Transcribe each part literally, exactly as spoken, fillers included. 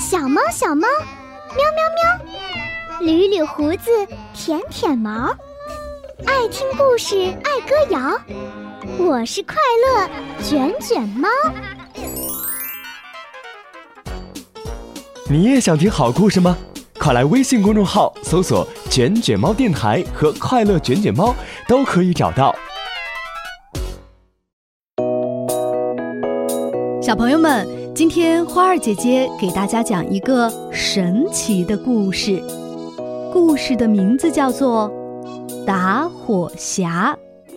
小猫小猫，喵喵喵，捋捋胡子，舔舔毛，爱听故事，爱歌谣。我是快乐卷卷猫。 你也想听好故事吗？快来微信公众号搜索卷卷猫电台和快乐卷卷猫，都可以找到。 小朋友们，今天花儿姐姐给大家讲一个神奇的故事，故事的名字叫做打火匣。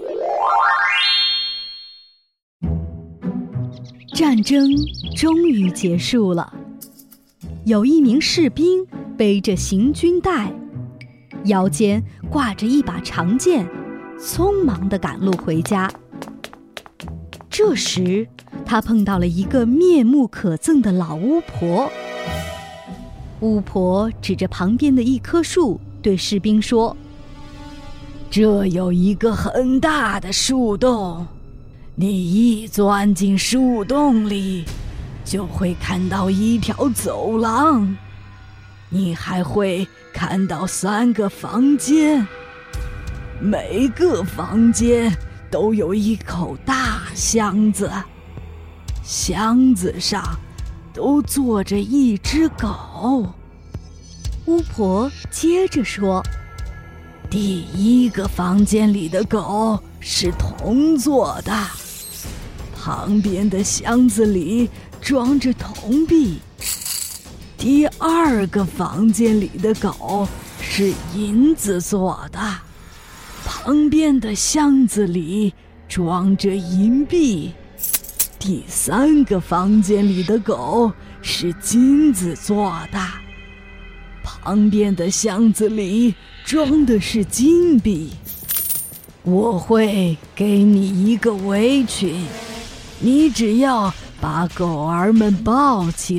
战争终于结束了，有一名士兵背着行军袋，腰间挂着一把长剑，匆忙地赶路回家。这时他碰到了一个面目可憎的老巫婆。巫婆指着旁边的一棵树对士兵说：这有一个很大的树洞，你一钻进树洞里就会看到一条走廊，你还会看到三个房间，每个房间都有一口大箱子，箱子上都坐着一只狗。巫婆接着说：第一个房间里的狗是铜做的，旁边的箱子里装着铜币。第二个房间里的狗是银子做的，旁边的箱子里装着银币。第三个房间里的狗是金子做的，旁边的箱子里装的是金币。我会给你一个围裙，你只要把狗儿们抱起